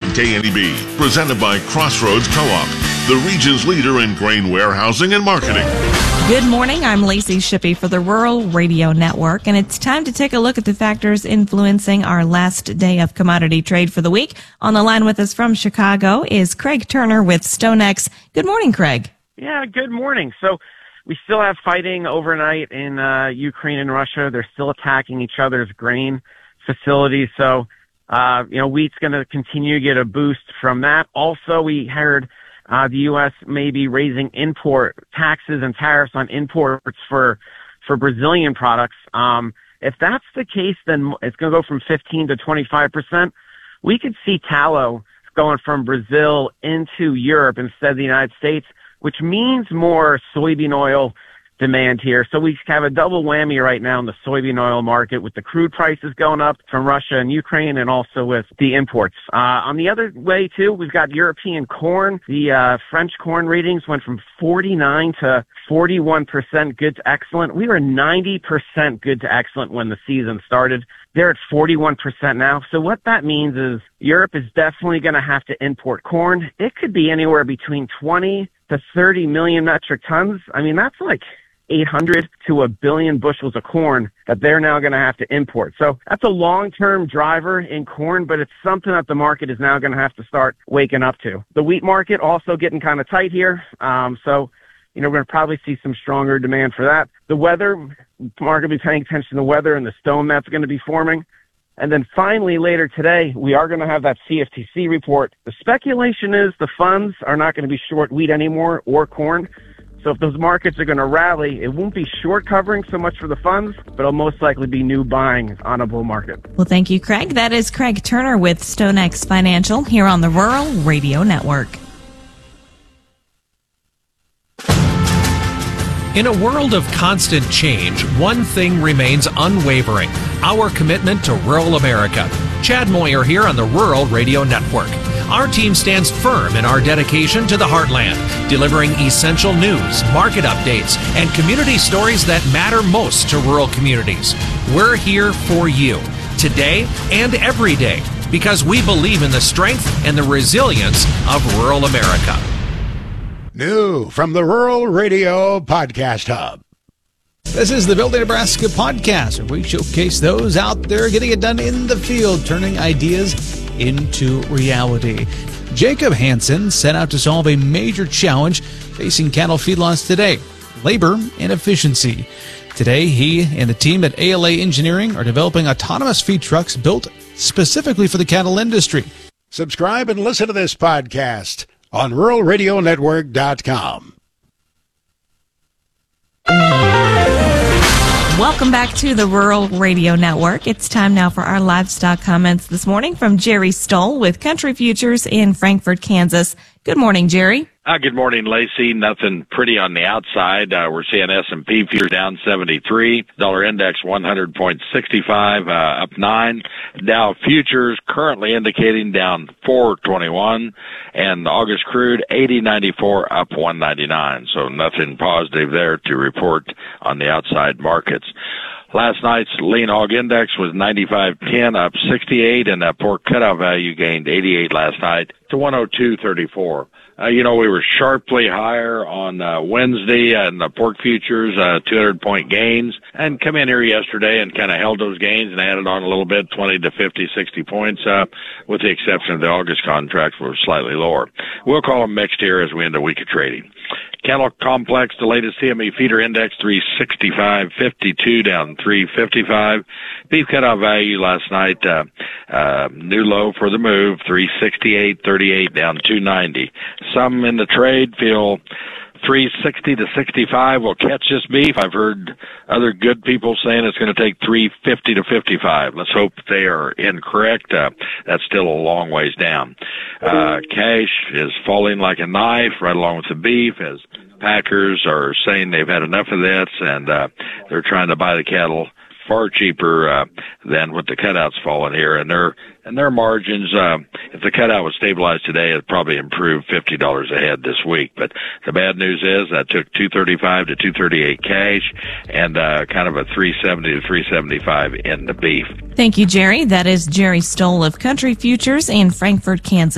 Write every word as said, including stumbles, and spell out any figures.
K N E B, presented by Crossroads Co-op, the region's leader in grain warehousing and marketing. Good morning. I'm Lacey Shippey for the Rural Radio Network, and it's time to take a look at the factors influencing our last day of commodity trade for the week. On the line with us from Chicago is Craig Turner with StoneX. Good morning, Craig. Yeah, good morning. So we still have fighting overnight in uh, Ukraine and Russia. They're still attacking each other's grain facilities. So, uh, you know, wheat's going to continue to get a boost from that. Also, we heard uh, the U S may be raising import taxes and tariffs on imports for for Brazilian products. Um, if that's the case, then it's going to go from fifteen to twenty-five percent. We could see tallow going from Brazil into Europe instead of the United States, which means more soybean oil demand here. So we have a double whammy right now in the soybean oil market with the crude prices going up from Russia and Ukraine, and also with the imports. Uh, on the other way too, we've got European corn. The uh, French corn ratings went from forty-nine to forty-one percent good to excellent. We were ninety percent good to excellent when the season started. They're at forty-one percent now. So what that means is Europe is definitely going to have to import corn. It could be anywhere between twenty to thirty million metric tons. I mean, that's like eight hundred to a billion bushels of corn that they're now going to have to import. So that's a long-term driver in corn, but it's something that the market is now going to have to start waking up to. The wheat market also getting kind of tight here. Um, so, you know, we're going to probably see some stronger demand for that. The weather, market will be paying attention to the weather and the stone that's going to be forming. And then finally, later today, we are going to have that C F T C report. The speculation is the funds are not going to be short wheat anymore or corn. So if those markets are going to rally, it won't be short covering so much for the funds, but it'll most likely be new buying on a bull market. Well, thank you, Craig. That is Craig Turner with StoneX Financial here on the Rural Radio Network. In a world of constant change, one thing remains unwavering: our commitment to rural America. Chad Moyer here on the Rural Radio Network. Our team stands firm in our dedication to the heartland, delivering essential news, market updates, and community stories that matter most to rural communities. We're here for you, today and every day, because we believe in the strength and the resilience of rural America. New from the Rural Radio Podcast Hub. This is the Building Nebraska podcast, where we showcase those out there getting it done in the field, turning ideas into reality. Jacob Hansen set out to solve a major challenge facing cattle feedlots today: labor and efficiency. Today, he and the team at A L A Engineering are developing autonomous feed trucks built specifically for the cattle industry. Subscribe and listen to this podcast on rural radio network dot com. Welcome back to the Rural Radio Network. It's time now for our livestock comments this morning from Jerry Stoll with Country Futures in Frankfort, Kansas. Good morning, Jerry. Uh, good morning, Lacey. Nothing pretty on the outside. Uh, we're seeing S and P futures down seventy-three. Dollar index one hundred point six five, uh, up nine. Dow futures currently indicating down four twenty-one. And August crude eighty ninety-four, up one ninety-nine. So nothing positive there to report on the outside markets. Last night's lean hog index was ninety-five ten, up sixty-eight, and that pork cutout value gained eighty-eight last night to one oh two thirty-four. Uh, you know, we were sharply higher on uh, Wednesday and the pork futures, uh, two hundred point gains, and come in here yesterday and kind of held those gains and added on a little bit, twenty to fifty, sixty points, uh, with the exception of the August contracts, which were slightly lower. We'll call them mixed here as we end a week of trading. Cattle complex, the latest C M E feeder index, three sixty-five fifty-two, down three fifty-five. Beef cutout value last night, uh, uh, new low for the move, three sixty-eight thirty-eight, down two ninety. Some in the trade feel three sixty to sixty-five will catch this beef. I've heard other good people saying it's going to take three fifty to fifty-five. Let's hope they are incorrect. Uh, that's still a long ways down. Uh, cash is falling like a knife right along with the beef, as packers are saying they've had enough of this, and uh, they're trying to buy the cattle far cheaper uh, than what the cutouts falling here, and their and their margins. Uh, if the cutout was stabilized today, it'd probably improve fifty dollars a head this week. But the bad news is that took two thirty-five to two thirty-eight cash, and uh, kind of a three seventy to three seventy-five in the beef. Thank you, Jerry. That is Jerry Stoll of Country Futures in Frankfort, Kansas.